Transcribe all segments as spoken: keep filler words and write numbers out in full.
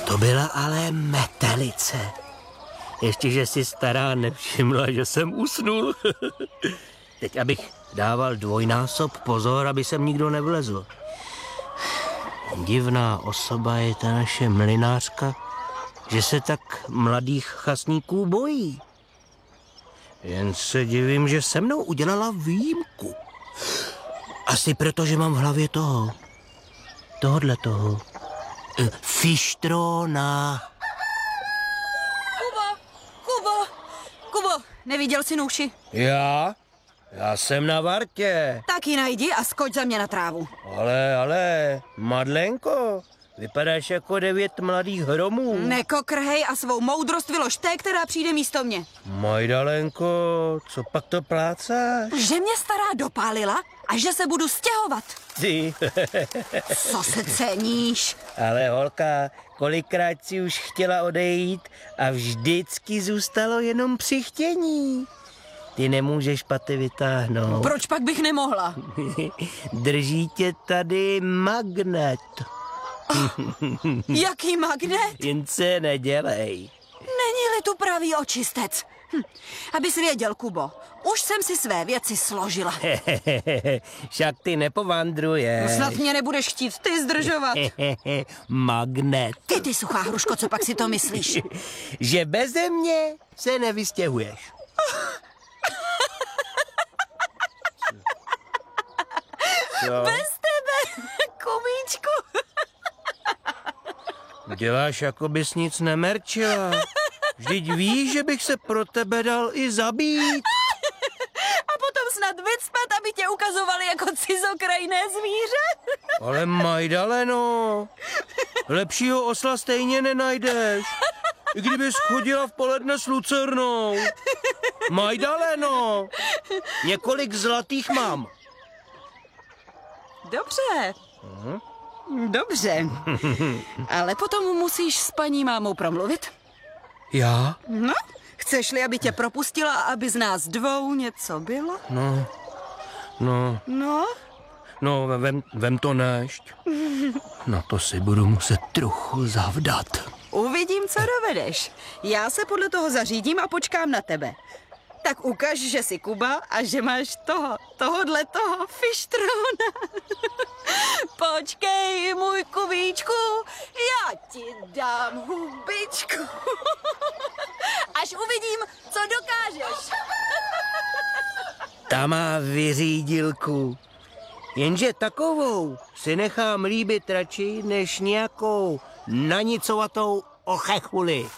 To byla ale metelice. Ještě, že si stará nevšimla, že jsem usnul. Teď abych dával dvojnásob pozor, aby sem nikdo nevlezl. Divná osoba je ta naše mlynářka, že se tak mladých chasníků bojí. Jen se divím, že se mnou udělala výjimku. Asi proto, že mám v hlavě toho. Tohodle toho. E, fištrona. Kubo, Kubo, Kubo, neviděl jsi Nuši? Já? Já jsem na vartě. Tak ji najdi a skoč za mě na trávu. Ale, ale, Madlenko, vypadáš jako devět mladých hromů. Nekokrhej a svou moudrost vylož té, která přijde místo mě. Majdalenko, co pak to plácáš? Že mě stará dopálila a že se budu stěhovat. Ty. Co se ceníš? Ale holka, kolikrát si už chtěla odejít a vždycky zůstalo jenom při chtění. Ty nemůžeš paty vytáhnout. Proč pak bych nemohla? Drží tě tady magnet. Jaký magnet? Jen se nedělej. Není-li tu pravý očistec. Hm. Abys věděl, Kubo, už jsem si své věci složila. Však ty nepovandruješ. No snad mě nebudeš chtít ty zdržovat. Magnet. Ty, ty suchá hruško, co pak si to myslíš? Že beze mě se nevystěhuješ. Co? Bez tebe, Kubíčku. Děláš, jako bys nic nemerčila. Vždyť víš, že bych se pro tebe dal i zabít. A potom snad vycpat, aby tě ukazovali jako cizokrajné zvíře. Ale Majdaleno, lepšího osla stejně nenajdeš. I kdybys chodila v poledne s lucernou. Majdaleno, několik zlatých mám. Dobře. Dobře. Ale potom musíš s paní mámou promluvit. Já? No, chceš-li, aby tě propustila a aby z nás dvou něco bylo? No, no, No? no, vem, vem to nešť. Na to si budu muset trochu zavdat. Uvidím, co dovedeš. Já se podle toho zařídím a počkám na tebe. Tak ukaž, že jsi Kuba a že máš toho, tohodle toho fištrona. Počkej, můj Kubíčku, já ti dám hubičku. Až uvidím, co dokážeš. Ta má vyřídilku. Jenže takovou si nechám líbit radši, než nějakou nanicovatou ochechuli.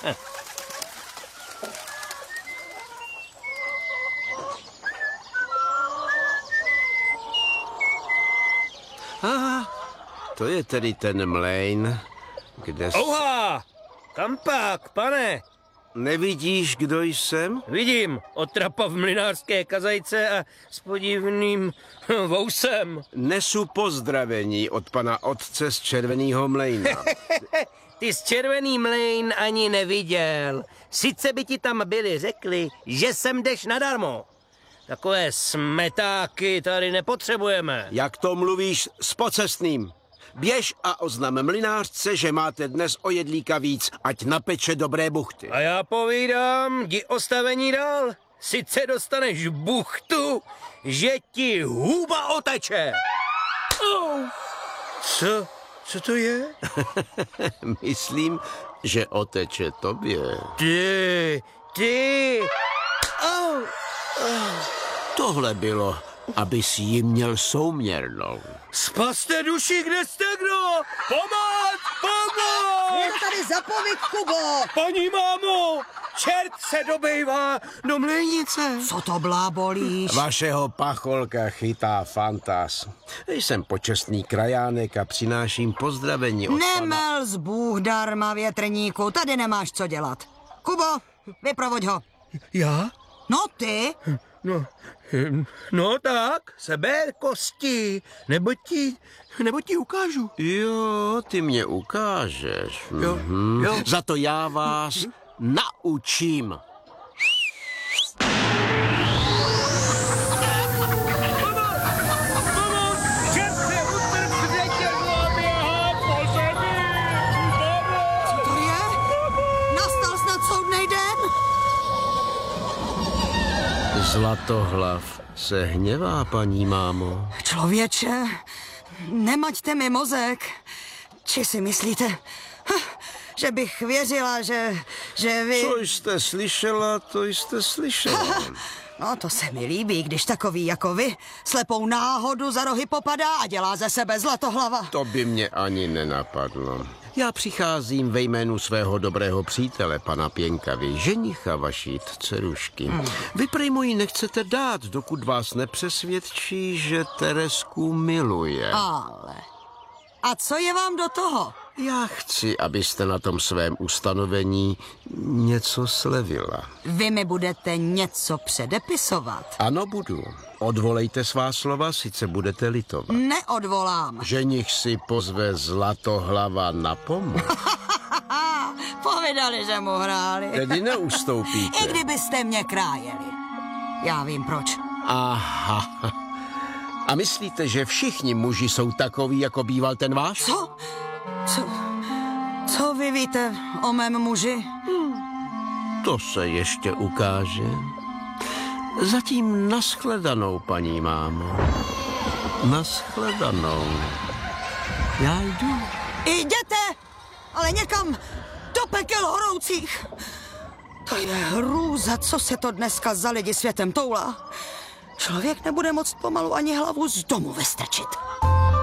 Aha, to je tedy ten mlejn, kde... S... Ouha! Kam pak, pane? Nevidíš, kdo jsem? Vidím, otrapa v mlynářské kazajce a s podivným vousem. Nesu pozdravení od pana otce z Červeného mlejna. Ty z Červený mlejn ani neviděl. Sice by ti tam byli řekli, že sem jdeš nadarmo. Takové smetáky tady nepotřebujeme. Jak to mluvíš s pocestným? Běž a oznam mlynářce, že máte dnes o jedlíka víc, ať napeče dobré buchty. A já povídám, jdi ostavení dál. Sice dostaneš buchtu, že ti huba oteče. Oh. Co? Co to je? Myslím, že oteče tobě. Ty, ty. Oh. Oh. Tohle bylo, abys jí měl souměrnou. Spaste duši, kde jste kdo? Pomoc! Pomoc! Je to tady za povyk, Kubo! Paní mámo, čert se dobejvá do mlejnice. Co to blábolíš? Vašeho pacholka chytá fantas. Jsem počestný krajánek a přináším pozdravení od pana... Nemelz Bůh darma, větrníku, tady nemáš co dělat. Kubo, vyprovoď ho. Já? No ty? No, no tak, seber kosti, nebo ti, nebo ti ukážu. Jo, ty mě ukážeš. Jo, Mhm. jo. Za to já vás naučím. Zlatohlav se hněvá, paní mámo. Člověče, nemaťte mi mozek. Či si myslíte, hm, že bych věřila, že, že vy... Co jste slyšela, to jste slyšela. No, to se mi líbí, když takový jako vy slepou náhodu za rohy popadá a dělá ze sebe zlatohlava. To by mě ani nenapadlo. Já přicházím ve jménu svého dobrého přítele, pana Pěnkavy, ženicha vaší dcerušky. Hmm. Vy prej mu ji nechcete dát, dokud vás nepřesvědčí, že Teresku miluje. Ale... A co je vám do toho? Já chci, abyste na tom svém ustanovení něco slevila. Vy mi budete něco předepisovat. Ano, budu. Odvolejte svá slova, sice budete litovat. Neodvolám. Ženich si pozve Zlatohlava na pomoc. Povídali, že mu hráli. Tedy neustoupíte. I kdybyste mě krájeli. Já vím proč. Aha. A myslíte, že všichni muži jsou takoví, jako býval ten váš? Co? Co? Co vy víte o mém muži? To se ještě ukáže. Zatím naschledanou, paní mámo. Naschledanou. Já jdu. Jděte, ale někam do pekel horoucích. To je hrůza, co se to dneska za lidi světem toulá. Člověk nebude moct pomalu ani hlavu z domu vystrčit.